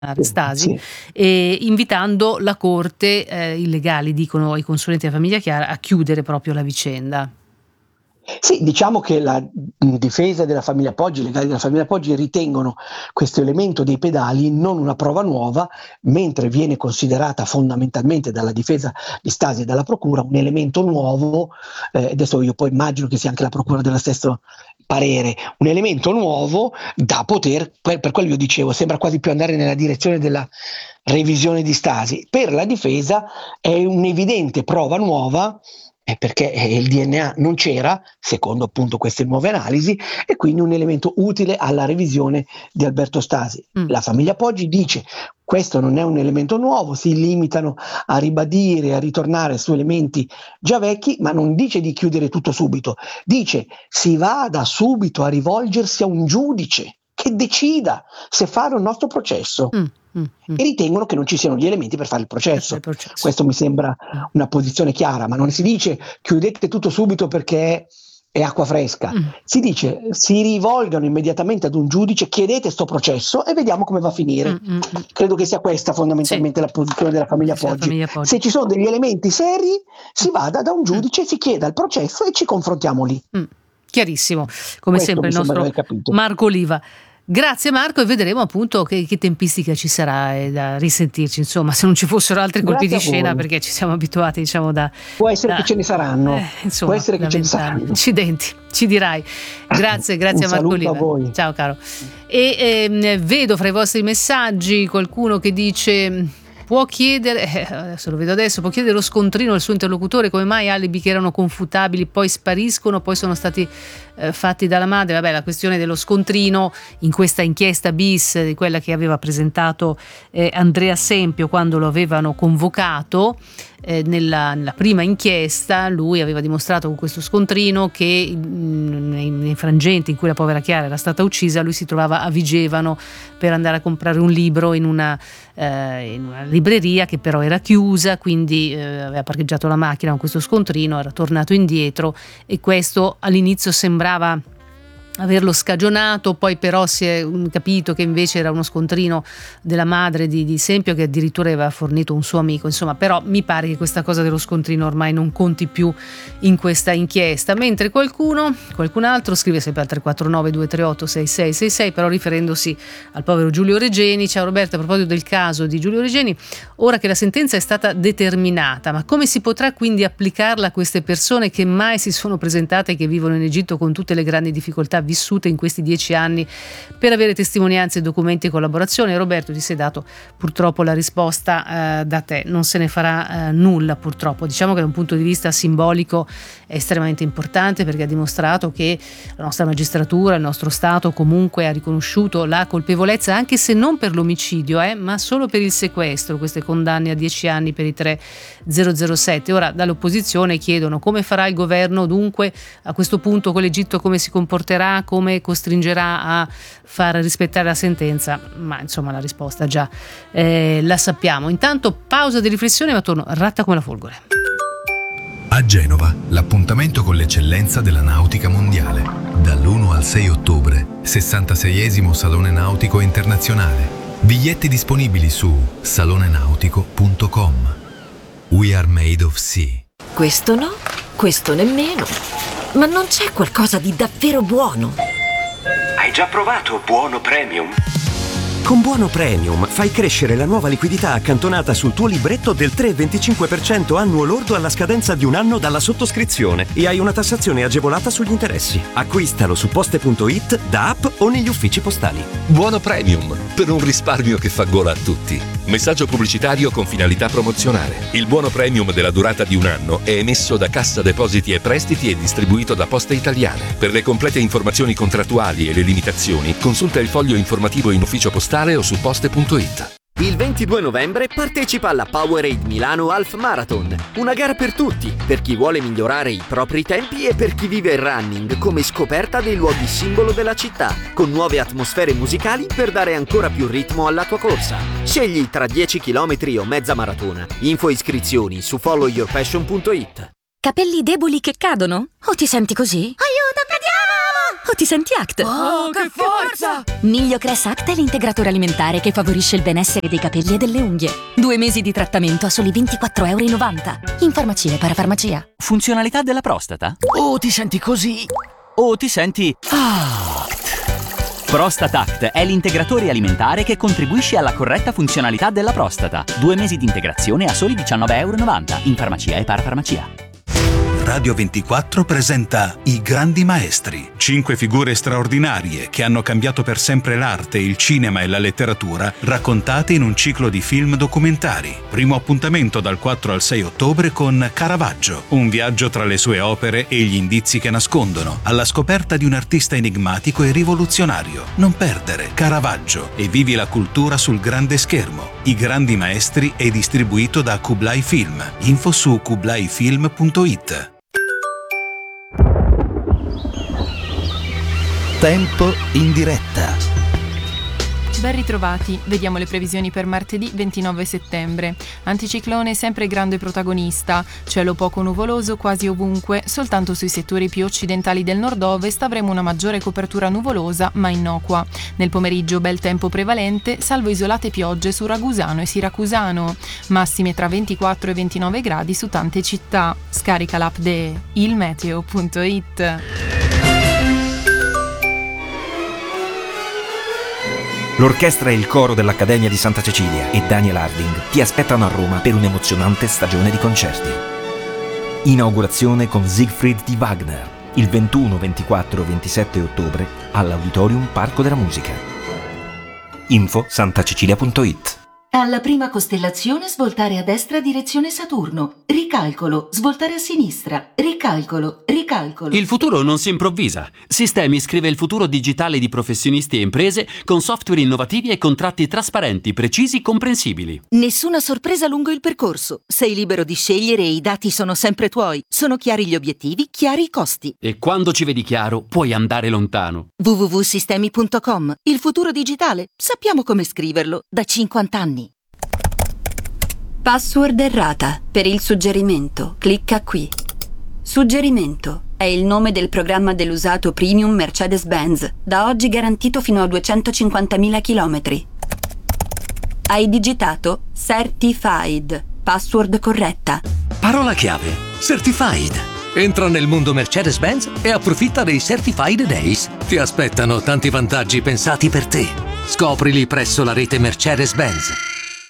Stasi, e invitando la corte, i legali dicono ai consulenti della famiglia Chiara, a chiudere proprio la vicenda. Sì, diciamo che la difesa della famiglia Poggi, i legali della famiglia Poggi ritengono questo elemento dei pedali non una prova nuova, mentre viene considerata fondamentalmente dalla difesa di Stasi e dalla procura un elemento nuovo, adesso io poi immagino che sia anche la procura dello stesso parere, un elemento nuovo da poter, per quello io dicevo, sembra quasi più andare nella direzione della revisione di Stasi. Per la difesa è un'evidente prova nuova, perché il DNA non c'era, secondo appunto queste nuove analisi, e quindi un elemento utile alla revisione di Alberto Stasi. La famiglia Poggi dice questo non è un elemento nuovo, si limitano a ribadire, a ritornare su elementi già vecchi, ma non dice di chiudere tutto subito, dice si vada subito a rivolgersi a un giudice che decida se fare un nostro processo. E ritengono che non ci siano gli elementi per fare il processo. Questo mi sembra una posizione chiara, ma non si dice chiudete tutto subito perché è acqua fresca. Si dice si rivolgano immediatamente ad un giudice, chiedete sto processo e vediamo come va a finire. Credo che sia questa fondamentalmente la posizione della famiglia Poggi. Se ci sono degli elementi seri, si vada da un giudice, si chieda il processo e ci confrontiamo lì. Chiarissimo, come questo sempre il nostro Marco Oliva. Grazie Marco, e vedremo appunto che tempistica ci sarà da risentirci, insomma, se non ci fossero altri colpi di scena, perché ci siamo abituati, diciamo, può essere che ce ne saranno, insomma, può essere che ce ne saranno. Accidenti, ci dirai. Grazie a Marco Oliva. A voi. Ciao caro. E vedo fra i vostri messaggi qualcuno che dice: può chiedere, adesso lo vedo adesso, può chiedere lo scontrino al suo interlocutore come mai alibi che erano confutabili poi spariscono, poi sono stati fatti dalla madre. Vabbè, la questione dello scontrino in questa inchiesta bis, di quella che aveva presentato Andrea Sempio quando lo avevano convocato, nella prima inchiesta lui aveva dimostrato con questo scontrino che nei frangenti in cui la povera Chiara era stata uccisa lui si trovava a Vigevano per andare a comprare un libro in una libreria che però era chiusa, quindi aveva parcheggiato la macchina con questo scontrino, era tornato indietro e questo all'inizio sembrava averlo scagionato, poi però si è capito che invece era uno scontrino della madre di Sempio, che addirittura aveva fornito un suo amico, insomma. Però mi pare che questa cosa dello scontrino ormai non conti più in questa inchiesta, mentre qualcun altro scrive sempre al 349 238 6666, però riferendosi al povero Giulio Regeni. Ciao Roberto, a proposito del caso di Giulio Regeni, ora che la sentenza è stata determinata, ma come si potrà quindi applicarla a queste persone che mai si sono presentate e che vivono in Egitto con tutte le grandi difficoltà vissute in questi 10 anni per avere testimonianze, documenti e collaborazione? Roberto, ti sei dato purtroppo la risposta da te, non se ne farà nulla purtroppo. Diciamo che da un punto di vista simbolico è estremamente importante, perché ha dimostrato che la nostra magistratura, il nostro Stato comunque ha riconosciuto la colpevolezza, anche se non per l'omicidio, ma solo per il sequestro, queste condanne a 10 anni per i 3007. Ora dall'opposizione chiedono come farà il governo dunque a questo punto con l'Egitto, come si comporterà, come costringerà a far rispettare la sentenza, ma insomma la risposta già la sappiamo. Intanto pausa di riflessione, ma torno ratta come la folgore. A Genova, l'appuntamento con l'eccellenza della nautica mondiale. Dall'1 al 6 ottobre, 66esimo Salone Nautico Internazionale. Biglietti disponibili su salonenautico.com. We are made of sea. Questo no, questo nemmeno. Ma non c'è qualcosa di davvero buono? Hai già provato Buono Premium? Con Buono Premium fai crescere la nuova liquidità accantonata sul tuo libretto del 3,25% annuo lordo alla scadenza di un anno dalla sottoscrizione e hai una tassazione agevolata sugli interessi. Acquistalo su poste.it, da app o negli uffici postali. Buono Premium, per un risparmio che fa gola a tutti. Messaggio pubblicitario con finalità promozionale. Il Buono Premium della durata di un anno è emesso da Cassa Depositi e Prestiti e distribuito da Poste Italiane. Per le complete informazioni contrattuali e le limitazioni, consulta il foglio informativo in ufficio postale o su poste.it. Il 22 novembre partecipa alla Powerade Milano Half Marathon, una gara per tutti, per chi vuole migliorare i propri tempi e per chi vive il running come scoperta dei luoghi simbolo della città, con nuove atmosfere musicali per dare ancora più ritmo alla tua corsa. Scegli tra 10 km o mezza maratona. Info e iscrizioni su followyourpassion.it. Capelli deboli che cadono? O ti senti così? Aiuto, cadiamo! ti senti ACT? Oh, che forza! Migliocress ACT è l'integratore alimentare che favorisce il benessere dei capelli e delle unghie. 2 mesi di trattamento a soli €24,90. In farmacia e parafarmacia. Funzionalità della prostata? O ti senti così? O ti senti ACT? ProstataCT è l'integratore alimentare che contribuisce alla corretta funzionalità della prostata. 2 mesi di integrazione a soli €19,90. In farmacia e parafarmacia. Radio 24 presenta I Grandi Maestri, 5 figure straordinarie che hanno cambiato per sempre l'arte, il cinema e la letteratura, raccontate in un ciclo di film documentari. Primo appuntamento dal 4 al 6 ottobre con Caravaggio, un viaggio tra le sue opere e gli indizi che nascondono, alla scoperta di un artista enigmatico e rivoluzionario. Non perdere Caravaggio e vivi la cultura sul grande schermo. I Grandi Maestri è distribuito da Kublai Film. Info su kublaifilm.it. Tempo in diretta. Ben ritrovati, vediamo le previsioni per martedì 29 settembre. Anticiclone sempre grande protagonista, cielo poco nuvoloso quasi ovunque, soltanto sui settori più occidentali del nord-ovest avremo una maggiore copertura nuvolosa ma innocua. Nel pomeriggio bel tempo prevalente, salvo isolate piogge su Ragusano e Siracusano, massime tra 24 e 29 gradi su tante città. Scarica l'app de ilmeteo.it. L'orchestra e il coro dell'Accademia di Santa Cecilia e Daniel Harding ti aspettano a Roma per un'emozionante stagione di concerti. Inaugurazione con Siegfried di Wagner, il 21, 24 e 27 ottobre all'Auditorium Parco della Musica. Info santacecilia.it. Alla prima costellazione svoltare a destra direzione Saturno. Ricalcolo, svoltare a sinistra. Ricalcolo, ricalcolo. Il futuro non si improvvisa. Sistemi scrive il futuro digitale di professionisti e imprese con software innovativi e contratti trasparenti, precisi, comprensibili. Nessuna sorpresa lungo il percorso. Sei libero di scegliere e i dati sono sempre tuoi. Sono chiari gli obiettivi, chiari i costi. E quando ci vedi chiaro, puoi andare lontano. www.sistemi.com. Il futuro digitale. Sappiamo come scriverlo da 50 anni. Password errata. Per il suggerimento, clicca qui. Suggerimento. È il nome del programma dell'usato premium Mercedes-Benz, da oggi garantito fino a 250.000 chilometri. Hai digitato Certified. Password corretta. Parola chiave: Certified. Entra nel mondo Mercedes-Benz e approfitta dei Certified Days. Ti aspettano tanti vantaggi pensati per te. Scoprili presso la rete Mercedes-Benz.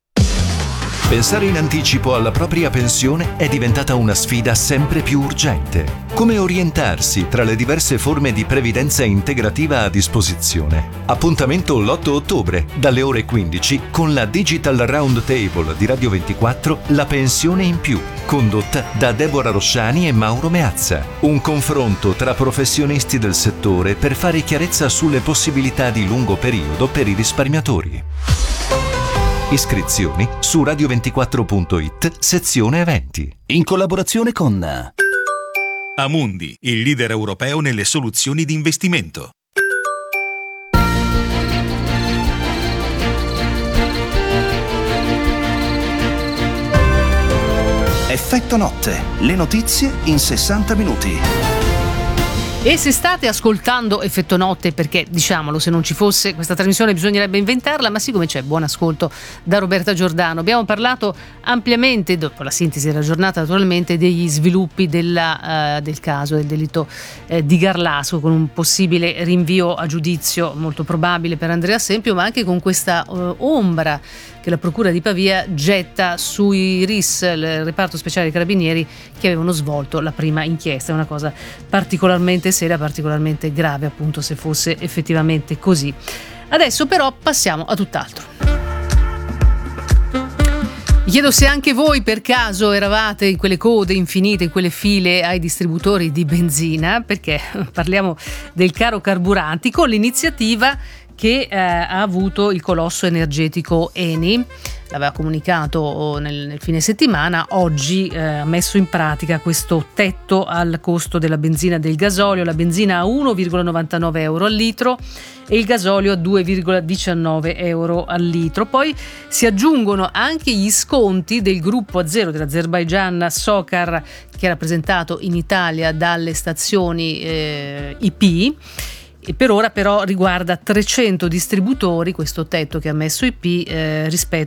Pensare in anticipo alla propria pensione è diventata una sfida sempre più urgente. Come orientarsi tra le diverse forme di previdenza integrativa a disposizione? Appuntamento l'8 ottobre, dalle ore 15, con la Digital Roundtable di Radio 24, La pensione in più, condotta da Deborah Rosciani e Mauro Meazza. Un confronto tra professionisti del settore per fare chiarezza sulle possibilità di lungo periodo per i risparmiatori. Iscrizioni su radio24.it, sezione eventi. In collaborazione con Amundi, il leader europeo nelle soluzioni di investimento. Effetto Notte. Le notizie in 60 minuti. E se state ascoltando Effetto Notte, perché diciamolo, se non ci fosse questa trasmissione bisognerebbe inventarla, ma siccome c'è, buon ascolto da Roberta Giordano. Abbiamo parlato ampiamente, dopo la sintesi della giornata naturalmente, degli sviluppi del caso del delitto di Garlasco, con un possibile rinvio a giudizio molto probabile per Andrea Sempio, ma anche con questa ombra che la Procura di Pavia getta sui RIS, il reparto speciale dei carabinieri, che avevano svolto la prima inchiesta. È una cosa particolarmente seria, particolarmente grave, appunto, se fosse effettivamente così. Adesso però passiamo a tutt'altro. Mi chiedo se anche voi per caso eravate in quelle code infinite, in quelle file ai distributori di benzina, perché parliamo del caro carburanti, con l'iniziativa che ha avuto il colosso energetico Eni. L'aveva comunicato nel fine settimana. Oggi ha messo in pratica questo tetto al costo della benzina e del gasolio. La benzina a 1,99 euro al litro e il gasolio a 2,19 euro al litro. Poi si aggiungono anche gli sconti del gruppo Azero dell'Azerbaigian Sokar, che è rappresentato in Italia dalle stazioni IP. E per ora però riguarda 300 distributori, questo tetto che ha messo IP, rispetto